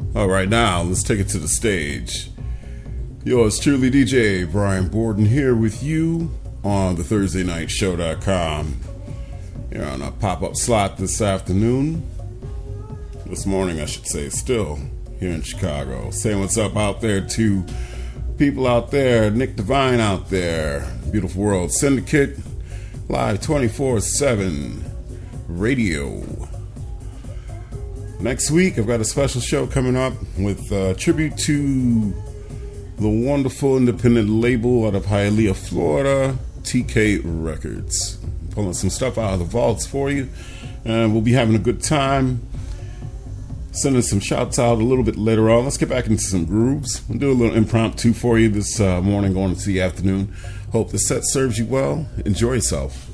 All right, now let's take it to the stage. Yours truly, DJ Brian Borden, here with you on the ThursdayNightShow.com. You're on a pop-up slot this afternoon. This morning, I should say, still here in Chicago. Saying what's up out there to people out there, Nick Devine out there, Beautiful World Syndicate, live 24/7 radio. Next week, I've got a special show coming up with tribute to the wonderful independent label out of Hialeah, Florida, TK Records. Pulling some stuff out of the vaults for you, and we'll be having a good time. Sending some shouts out a little bit later on. Let's get back into some grooves. We'll do a little impromptu for you this morning going into the afternoon. Hope the set serves you well. Enjoy yourself.